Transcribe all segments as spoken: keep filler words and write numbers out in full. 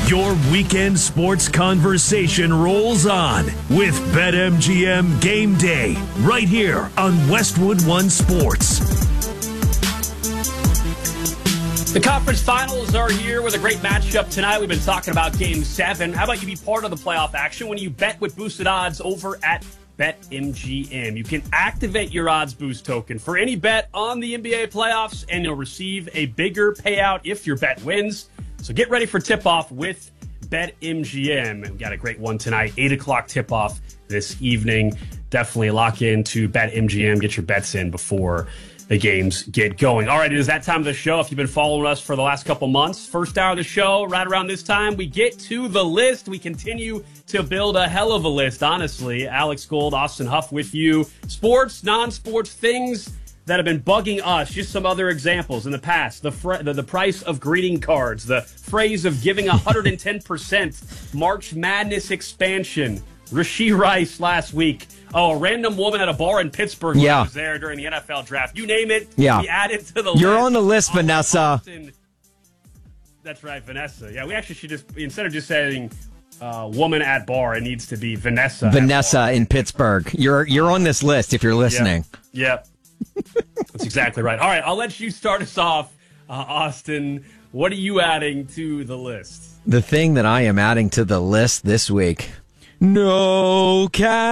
Your weekend sports conversation rolls on with BetMGM Game Day right here on Westwood One Sports. The conference finals are here with a great matchup tonight. We've been talking about Game seven. How about you be part of the playoff action when you bet with boosted odds over at BetMGM? You can activate your odds boost token for any bet on the N B A playoffs, and you'll receive a bigger payout if your bet wins. So get ready for tip-off with BetMGM. We've got a great one tonight, eight o'clock tip-off this evening. Definitely lock into BetMGM. Get your bets in before the games get going. All right, it is that time of the show. If you've been following us for the last couple months, first hour of the show, right around this time, we get to the list. We continue to build a hell of a list, honestly. Alex Gold, Austin Huff with you. Sports, non-sports things that have been bugging us. Just some other examples in the past. The, fr- the, the price of greeting cards. The phrase of giving one hundred ten percent. March Madness expansion. Rashee Rice last week. Oh, a random woman at a bar in Pittsburgh yeah. was there during the N F L draft. You name it, yeah. we added to the You're list. You're on the list, on Vanessa. Austin. That's right, Vanessa. Yeah, we actually should just, instead of just saying uh, woman at bar, it needs to be Vanessa. Vanessa in Pittsburgh. You're you're on this list if you're listening. Yep. yep. That's exactly right. All right, I'll let you start us off, uh, Austin. What are you adding to the list? The thing that I am adding to the list this week. No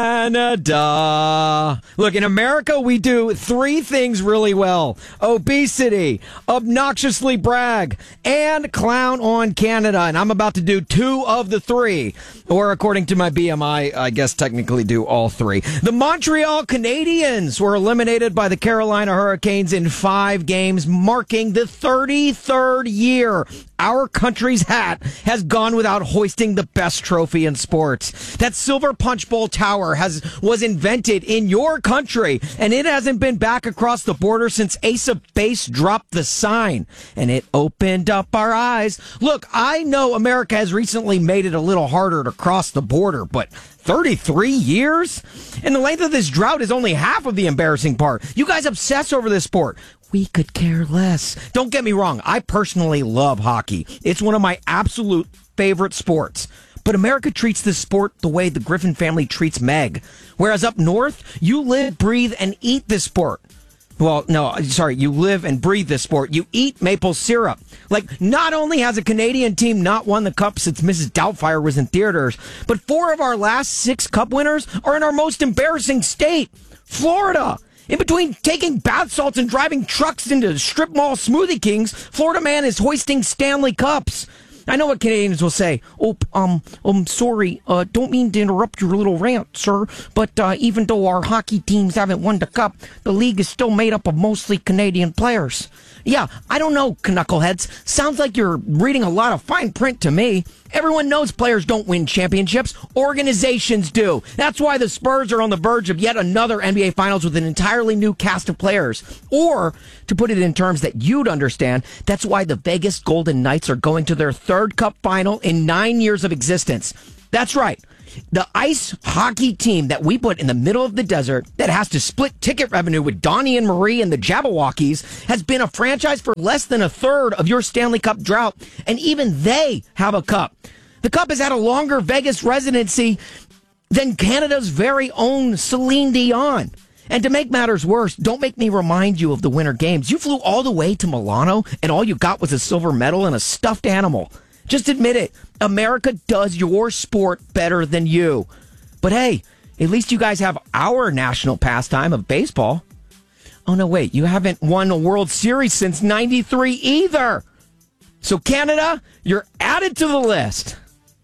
Canada. Look, in America, we do three things really well. Obesity, obnoxiously brag, and clown on Canada. And I'm about to do two of the three. Or according to my B M I, I guess technically do all three. The Montreal Canadiens were eliminated by the Carolina Hurricanes in five games, marking the thirty-third year our country's hat has gone without hoisting the best trophy in sports. That Silver Punch Bowl tower has was invented in your country, and it hasn't been back across the border since Ace of Base dropped the sign, and it opened up our eyes. Look, I know America has recently made it a little harder to cross the border, but thirty-three years? And the length of this drought is only half of the embarrassing part. You guys obsess over this sport. We could care less. Don't get me wrong. I personally love hockey. It's one of my absolute favorite sports. But America treats this sport the way the Griffin family treats Meg. Whereas up north, you live, breathe, and eat this sport. Well, no, sorry, you live and breathe this sport. You eat maple syrup. Like, not only has a Canadian team not won the cup since Missus Doubtfire was in theaters, but four of our last six cup winners are in our most embarrassing state, Florida. In between taking bath salts and driving trucks into strip mall Smoothie Kings, Florida man is hoisting Stanley Cups. I know what Canadians will say. Oh, um, um, sorry, uh, don't mean to interrupt your little rant, sir, but uh, even though our hockey teams haven't won the cup, the league is still made up of mostly Canadian players. Yeah, I don't know, knuckleheads. Sounds like you're reading a lot of fine print to me. Everyone knows players don't win championships. Organizations do. That's why the Spurs are on the verge of yet another N B A Finals with an entirely new cast of players. Or, to put it in terms that you'd understand, that's why the Vegas Golden Knights are going to their third cup final in nine years of existence. That's right. The ice hockey team that we put in the middle of the desert that has to split ticket revenue with Donnie and Marie and the Jabberwockies has been a franchise for less than a third of your Stanley Cup drought, and even they have a cup. The cup has had a longer Vegas residency than Canada's very own Celine Dion. And to make matters worse, don't make me remind you of the Winter Games. You flew all the way to Milano, and all you got was a silver medal and a stuffed animal. Just admit it. America does your sport better than you. But hey, at least you guys have our national pastime of baseball. Oh, no, wait. You haven't won a World Series since ninety-three either. So, Canada, you're added to the list.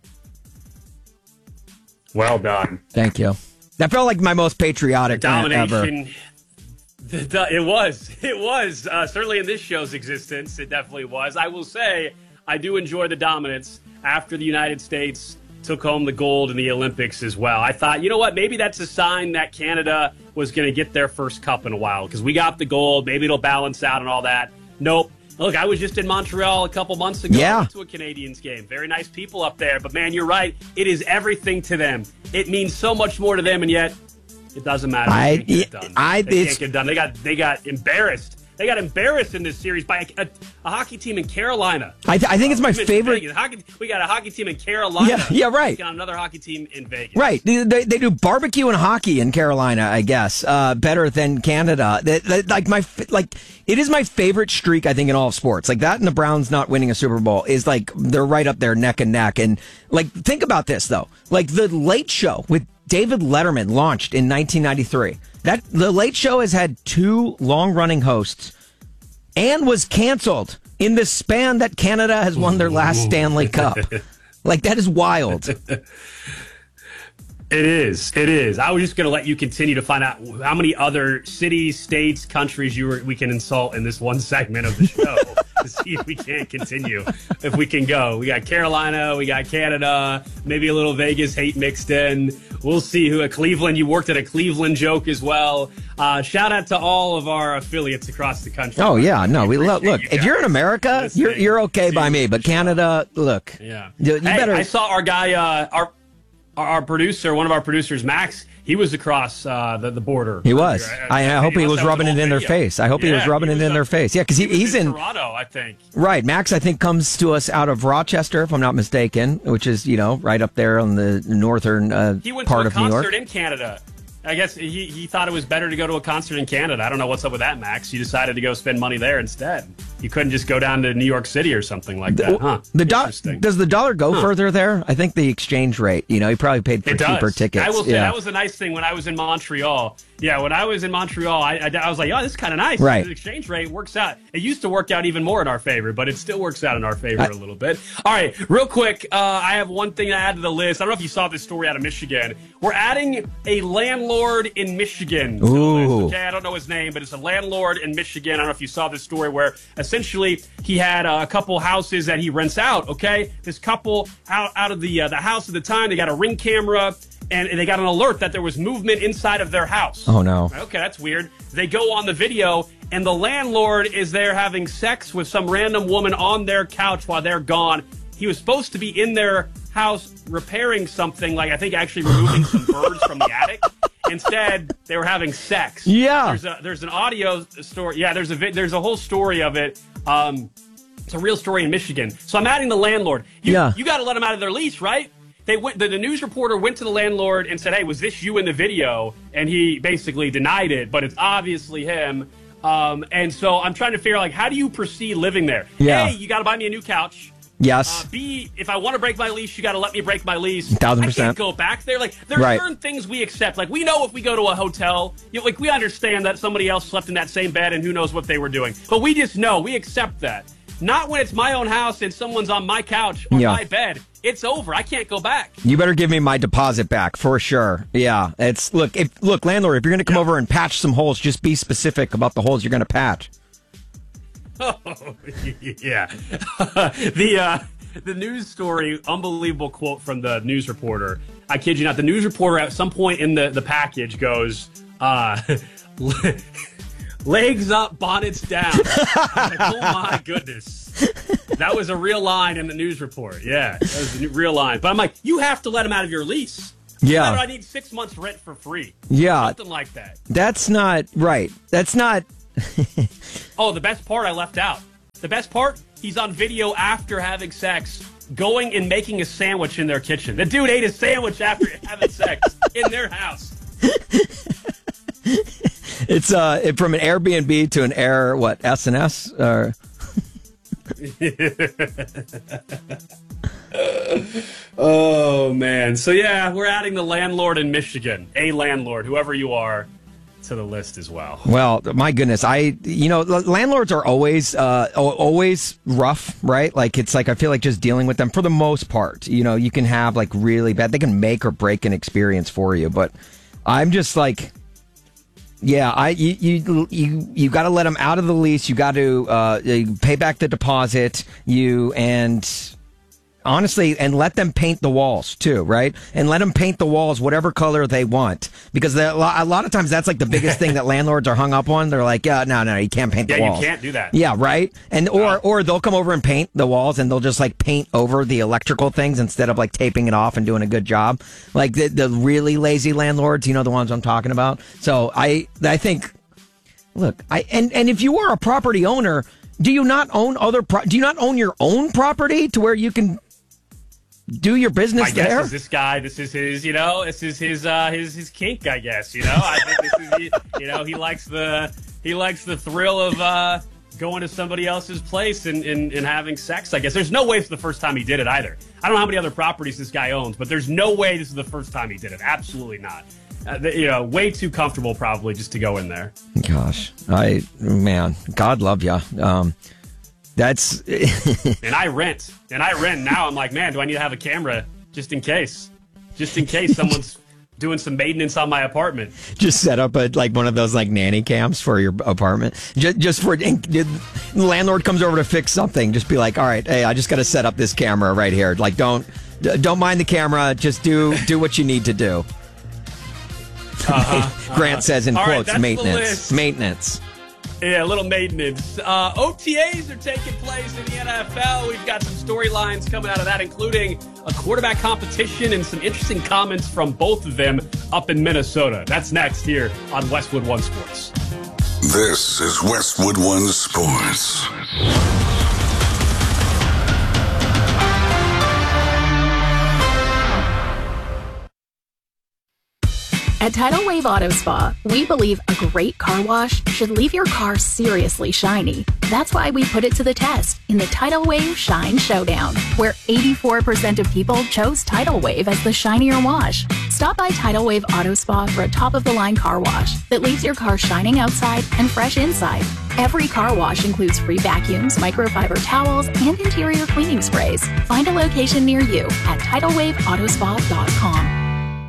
Well done. Thank you. That felt like my most patriotic domination. Ever. The, it was. It was. Uh, certainly in this show's existence, it definitely was. I will say, I do enjoy the dominance after the United States took home the gold in the Olympics as well. I thought, you know what, maybe that's a sign that Canada was going to get their first cup in a while because we got the gold. Maybe it'll balance out and all that. Nope. Look, I was just in Montreal a couple months ago. Yeah. To a Canadiens game. Very nice people up there. But, man, you're right. It is everything to them. It means so much more to them, and yet it doesn't matter. I, they can't get it done. I, they can't get it done. They got, they got embarrassed They got embarrassed in this series by a, a, a hockey team in Carolina. I, th- I think it's my favorite. Hockey, we got a hockey team in Carolina. Yeah, yeah, right. We got another hockey team in Vegas. Right. They, they, they do barbecue and hockey in Carolina, I guess, uh, better than Canada. They, they, like my like, it is my favorite streak, I think, in all of sports. Like that and the Browns not winning a Super Bowl is like they're right up there, neck and neck. And like, think about this though. Like the Late Show with David Letterman launched in nineteen ninety-three. That the Late Show has had two long-running hosts and was canceled in the span that Canada has won their last Stanley Cup. Like, that is wild. It is. It is. I was just going to let you continue to find out how many other cities, states, countries you were, we can insult in this one segment of the show to see if we can continue, if we can go. We got Carolina, we got Canada, maybe a little Vegas hate mixed in. We'll see who at Cleveland. You worked at a Cleveland joke as well. Uh, shout out to all of our affiliates across the country. Oh yeah, no, we lo- look. You if you're in America, you're you're okay by me. But Canada, look, yeah, you, you hey, better. I saw our guy, uh, our our producer, one of our producers, Max. He was across uh, the, the border. He was. I, I hope he was rubbing it in their face. I hope yeah, he was rubbing he it was in up, their face. Yeah, because he, he he's in, in Toronto, I think. Right. Max, I think, comes to us out of Rochester, if I'm not mistaken, which is, you know, right up there on the northern uh, he went part to a of New York. concert in Canada. I guess he, he thought it was better to go to a concert in Canada. I don't know what's up with that, Max. You decided to go spend money there instead. You couldn't just go down to New York City or something like that, huh? The do- does the dollar go huh. further there? I think the exchange rate, you know, he probably paid for it cheaper does. tickets. I will say yeah. that was a nice thing when I was in Montreal. Yeah, when I was in Montreal, I, I, I was like, oh, this is kind of nice. Right. The exchange rate works out. It used to work out even more in our favor, but it still works out in our favor I, a little bit. All right, real quick, uh, I have one thing to add to the list. I don't know if you saw this story out of Michigan. We're adding a landlord in Michigan to the list. Okay, I don't know his name, but it's a landlord in Michigan. I don't know if you saw this story where essentially he had a couple houses that he rents out, okay? This couple out, out of the, uh, the house at the time, they got a Ring camera, and they got an alert that there was movement inside of their house. Oh, no. Okay, that's weird. They go on the video, and the landlord is there having sex with some random woman on their couch while they're gone. He was supposed to be in their house repairing something, like I think actually removing some birds from the attic. Instead, they were having sex. Yeah. There's a, there's an audio story. Yeah, there's a there's a whole story of it. Um, it's a real story in Michigan. So I'm adding the landlord. You, yeah. You got to let them out of their lease, right? They went. The, the news reporter went to the landlord and said, "Hey, was this you in the video?" And he basically denied it, but it's obviously him. Um, and so I'm trying to figure out, like, how do you proceed living there? Yeah. A, you got to buy me a new couch. Yes. Uh, B, if I want to break my lease, you got to let me break my lease. Thousand percent. I can't go back there. Like, there are right. certain things we accept. Like, we know if we go to a hotel, you know, like, we understand that somebody else slept in that same bed and who knows what they were doing. But we just know. We accept that. Not when it's my own house and someone's on my couch or yeah. my bed. It's over. I can't go back. You better give me my deposit back for sure. Yeah, it's look. If look, landlord, if you're going to come yeah. over and patch some holes, just be specific about the holes you're going to patch. Oh, yeah. the uh, the news story, unbelievable quote from the news reporter. I kid you not. The news reporter at some point in the the package goes, uh, "Legs up, bonnets down." Like, oh my goodness. That was a real line in the news report. Yeah, that was a real line. But I'm like, you have to let him out of your lease. Yeah. I need six months rent for free. Yeah. Something like that. That's not right. That's not. Oh, the best part I left out. The best part, he's on video after having sex, going and making a sandwich in their kitchen. The dude ate a sandwich after having sex in their house. It's uh from an Airbnb to an Air, what, S and S? Or... Oh, man. So, yeah, we're adding the landlord in Michigan, a landlord, whoever you are, to the list as well. Well, my goodness, I, you know, landlords are always, uh, always rough, right? Like, it's like, I feel like just dealing with them for the most part, you know, you can have like really bad, they can make or break an experience for you, but I'm just like, yeah, I, you, you, you, you got to let them out of the lease. You got to, uh, pay back the deposit, you, and honestly, and let them paint the walls too, right? And let them paint the walls whatever color they want, because a lot of times that's like the biggest thing that landlords are hung up on. They're like, yeah, no, no, you can't paint the yeah, walls. You can't do that. Yeah, right. And or no. or they'll come over and paint the walls, and they'll just like paint over the electrical things instead of like taping it off and doing a good job. Like the the really lazy landlords, you know, the ones I'm talking about. So I I think. Look, I and, and if you are a property owner, do you not own other pro- do you not own your own property to where you can do your business I guess there? Is this guy, this is his, you know, this is his uh, his his kink, I guess, you know. I think this is, you know, he likes the he likes the thrill of uh, going to somebody else's place and, and, and having sex, I guess. There's no way it's the first time he did it either. I don't know how many other properties this guy owns, but there's no way this is the first time he did it. Absolutely not. Uh, you know, way too comfortable probably just to go in there. Gosh, I man, God love you. Um, that's and I rent, and I rent now. I'm like, man, do I need to have a camera just in case, just in case someone's doing some maintenance on my apartment? Just set up a like one of those like nanny cams for your apartment. Just, just for the landlord comes over to fix something. Just be like, all right, hey, I just got to set up this camera right here. Like, don't don't mind the camera. Just do do what you need to do. Uh-huh, Grant uh-huh. says in All quotes, right, maintenance, maintenance. Yeah, a little maintenance. Uh, O T As are taking place in the N F L. We've got some storylines coming out of that, including a quarterback competition and some interesting comments from both of them up in Minnesota. That's next here on Westwood One Sports. This is Westwood One Sports. At Tidal Wave Auto Spa, we believe a great car wash should leave your car seriously shiny. That's why we put it to the test in the Tidal Wave Shine Showdown, where eighty-four percent of people chose Tidal Wave as the shinier wash. Stop by Tidal Wave Auto Spa for a top-of-the-line car wash that leaves your car shining outside and fresh inside. Every car wash includes free vacuums, microfiber towels, and interior cleaning sprays. Find a location near you at tidal wave auto spa dot com.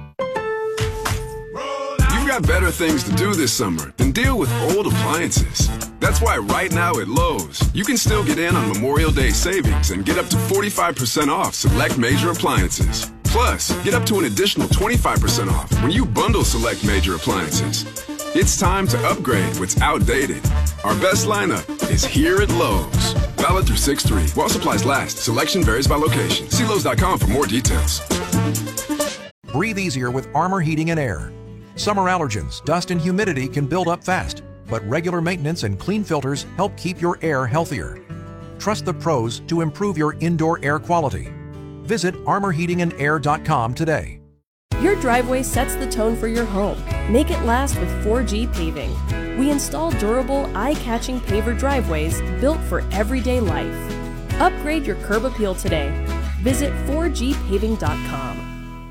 Got better things to do this summer than deal with old appliances. That's why right now at Lowe's, you can still get in on Memorial Day savings and get up to forty-five percent off select major appliances. Plus, get up to an additional twenty-five percent off when you bundle select major appliances. It's time to upgrade what's outdated. Our best lineup is here at Lowe's. Valid through six three. While supplies last, selection varies by location. See Lowe's dot com for more details. Breathe easier with Armor Heating and Air. Summer allergens, dust, and humidity can build up fast, but regular maintenance and clean filters help keep your air healthier. Trust the pros to improve your indoor air quality. Visit armor heating and air dot com today. Your driveway sets the tone for your home. Make it last with four G Paving. We install durable, eye-catching paver driveways built for everyday life. Upgrade your curb appeal today. Visit four G paving dot com.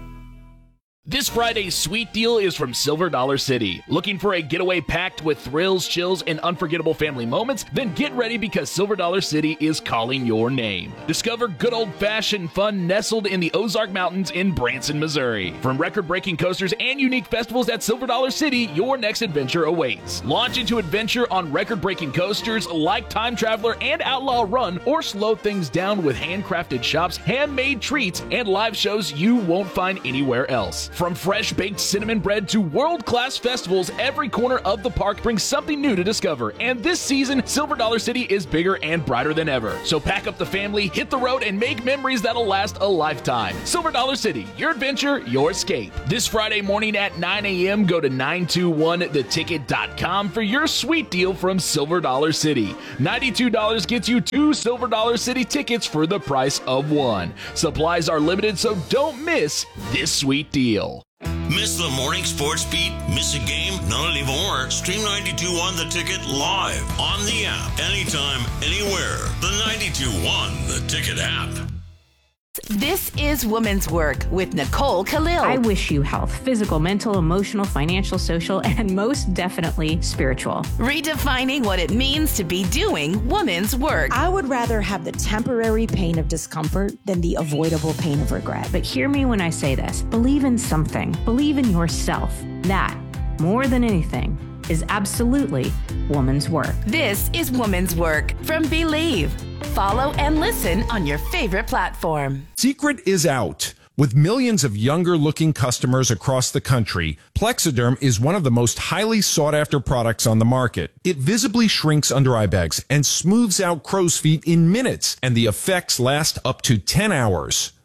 This Friday's sweet deal is from Silver Dollar City. Looking for a getaway packed with thrills, chills, and unforgettable family moments? Then get ready because Silver Dollar City is calling your name. Discover good old-fashioned fun nestled in the Ozark Mountains in Branson, Missouri. From record-breaking coasters and unique festivals at Silver Dollar City, your next adventure awaits. Launch into adventure on record-breaking coasters like Time Traveler and Outlaw Run, or slow things down with handcrafted shops, handmade treats, and live shows you won't find anywhere else. From fresh baked cinnamon bread to world-class festivals, every corner of the park brings something new to discover. And this season, Silver Dollar City is bigger and brighter than ever. So pack up the family, hit the road, and make memories that'll last a lifetime. Silver Dollar City, your adventure, your escape. This Friday morning at nine a.m., go to nine two one the ticket dot com for your sweet deal from Silver Dollar City. ninety-two dollars gets you two Silver Dollar City tickets for the price of one. Supplies are limited, so don't miss this sweet deal. Miss the morning sports beat? Miss a game? Not anymore. Stream ninety-two one The Ticket live on the app. Anytime, anywhere. The ninety-two one The Ticket app. This is Woman's Work with Nicole Khalil. I wish you health, physical, mental, emotional, financial, social, and most definitely spiritual. Redefining what it means to be doing woman's work. I would rather have the temporary pain of discomfort than the avoidable pain of regret. But hear me when I say this. Believe in something. Believe in yourself. That, more than anything, is absolutely woman's work. This is Woman's Work from Believe. Follow and listen on your favorite platform. Secret is out. With millions of younger-looking customers across the country, Plexiderm is one of the most highly sought-after products on the market. It visibly shrinks under eye bags and smooths out crow's feet in minutes, and the effects last up to ten hours.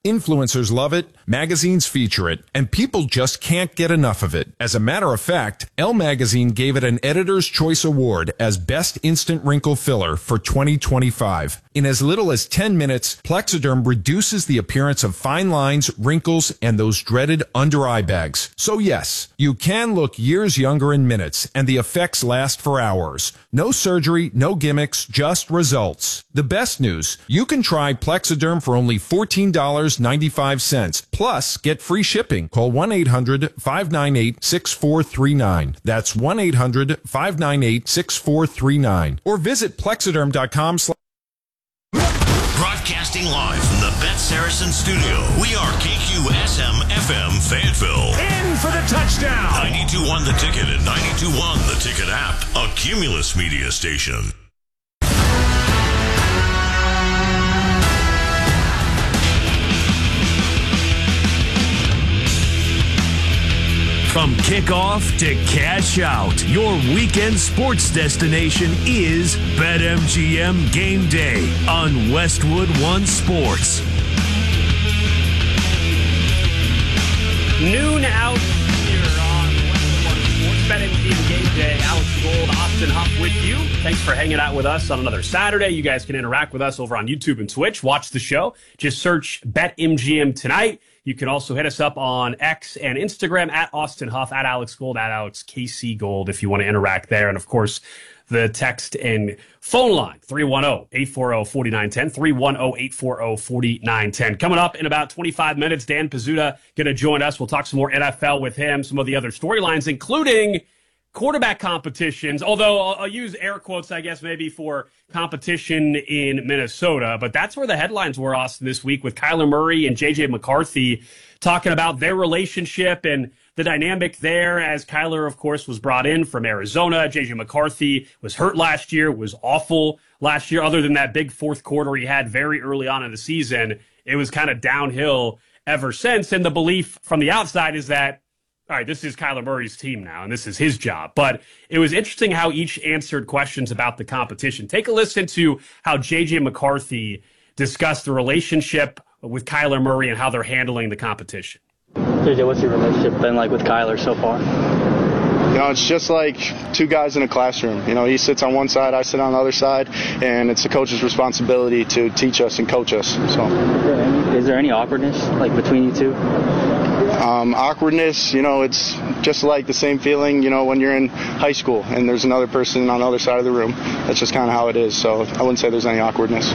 Influencers love it, magazines feature it, and people just can't get enough of it. As a matter of fact, Elle Magazine gave it an Editor's Choice Award as Best Instant Wrinkle Filler for twenty twenty-five. In as little as ten minutes, Plexiderm reduces the appearance of fine lines, wrinkles, and those dreaded under-eye bags. So yes, you can look years younger in minutes, and the effects last for hours. No surgery, no gimmicks, just results. The best news, you can try Plexiderm for only fourteen dollars and ninety-five cents. Plus, get free shipping. Call one eight hundred five nine eight six four three nine. That's one eight hundred five nine eight six four three nine. Or visit plexiderm dot com slash Broadcasting live from the Bet Saracen studio, we are K Q S M F M Fayetteville. In for the touchdown. ninety-two one The Ticket and ninety-two one The Ticket app, a Cumulus media station. From kickoff to cash out, your weekend sports destination is BetMGM Game Day on Westwood One Sports. Noon out here on Westwood One Sports, BetMGM Game Day. Alex Gold, Austin Huff with you. Thanks for hanging out with us on another Saturday. You guys can interact with us over on YouTube and Twitch. Watch the show. Just search BetMGM Tonight. You can also hit us up on X and Instagram at Austin Huff, at Alex Gold, at Alex K C Gold if you want to interact there. And, of course, the text and phone line, three one zero, eight four zero, four nine one zero, three one zero, eight four zero, four nine one zero. Coming up in about twenty-five minutes, Dan Pizzuta going to join us. We'll talk some more N F L with him, some of the other storylines, including quarterback competitions, although I'll, I'll use air quotes, I guess, maybe for competition in Minnesota. But that's where the headlines were, Austin, this week with Kyler Murray and J J McCarthy talking about their relationship and the dynamic there as Kyler, of course, was brought in from Arizona. J J McCarthy was hurt last year, was awful last year. Other than that big fourth quarter he had very early on in the season, it was kind of downhill ever since. And the belief from the outside is that, all right, this is Kyler Murray's team now, and this is his job. But it was interesting how each answered questions about the competition. Take a listen to how J J McCarthy discussed the relationship with Kyler Murray and how they're handling the competition. J J, what's your relationship been like with Kyler so far? You know, it's just like two guys in a classroom. You know, he sits on one side, I sit on the other side, and it's the coach's responsibility to teach us and coach us. So, is there any, is there any awkwardness like between you two? Um, awkwardness, you know, it's just like the same feeling, you know, when you're in high school and there's another person on the other side of the room. That's just kind of how it is. So I wouldn't say there's any awkwardness.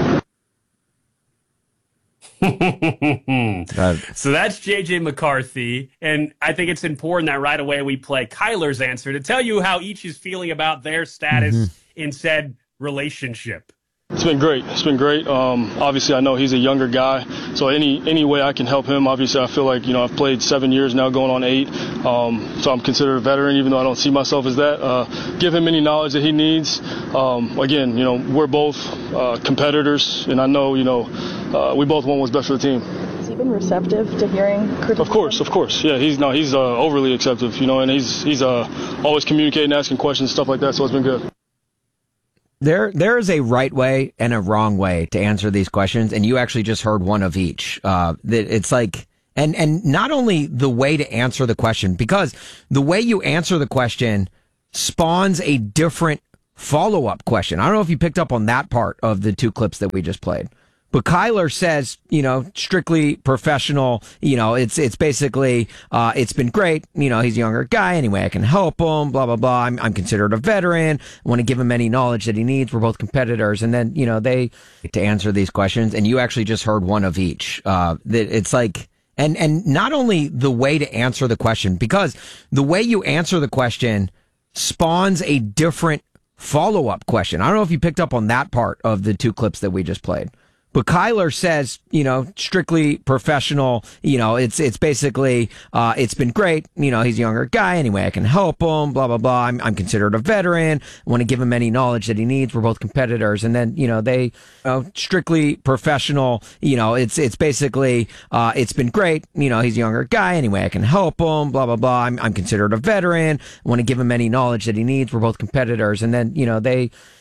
So that's J J McCarthy, and I think it's important that right away we play Kyler's answer to tell you how each is feeling about their status mm-hmm. in said relationship. It's been great. It's been great. Um, obviously, I know he's a younger guy, so any any way I can help him. Obviously, I feel like, you know, I've played seven years now, going on eight, um, so I'm considered a veteran, even though I don't see myself as that. Uh, give him any knowledge that he needs. Um, again, you know, we're both uh, competitors, and I know, you know, uh, we both want what's best for the team. Has he been receptive to hearing criticism? Of course, of course. Yeah, he's no, he's uh, overly acceptive, you know, and he's he's uh, always communicating, asking questions, stuff like that. So it's been good. There, there is a right way and a wrong way to answer these questions, and you actually just heard one of each. Uh, that it's like, and and not only the way to answer the question, because the way you answer the question spawns a different follow-up question. I don't know if you picked up on that part of the two clips that we just played. But Kyler says, you know, strictly professional, you know, it's, it's basically, uh, it's been great. You know, he's a younger guy. Anyway, I can help him, blah, blah, blah. I'm, I'm considered a veteran. I want to give him any knowledge that he needs. We're both competitors. And then, you know, they, to answer these questions, and you actually just heard one of each, uh, that it's like, and, and not only the way to answer the question, because the way you answer the question spawns a different follow-up question. I don't know if you picked up on that part of the two clips that we just played. But Kyler says, you know, strictly professional, you know, it's it's basically, uh, it's been great. You know, he's a younger guy. Anyway, I can help him, blah, blah, blah. I'm, I'm considered a veteran. I want to give him any knowledge that he needs. We're both competitors. And then, you know, they, you know, strictly professional, you know, it's it's basically, uh, it's been great. You know, he's a younger guy. Anyway, I can help him, blah, blah, blah. I'm, I'm considered a veteran. I want to give him any knowledge that he needs. We're both competitors. And then, you know, they,